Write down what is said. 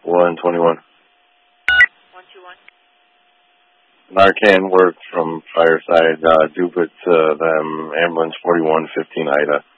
121. 121. Narcan work from Fireside, Dupit to them, ambulance 4115 Ida.